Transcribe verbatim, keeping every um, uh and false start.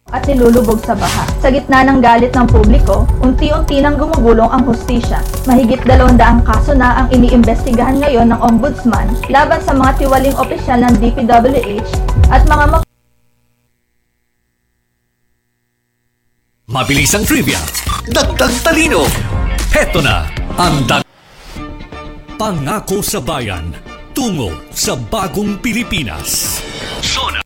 at nilulubog sa baha. Sa gitna ng galit ng publiko, unti-unti nang gumugulong ang hustisya. Mahigit dalawang-daang kaso na ang iniimbestigahan ngayon ng Ombudsman laban sa mga tiwaling opisyal ng D P W H at mga mag- Mabilis ang trivia, dagdag talino. Heto na ang dag... Pangako sa bayan, tungo sa bagong Pilipinas. Sona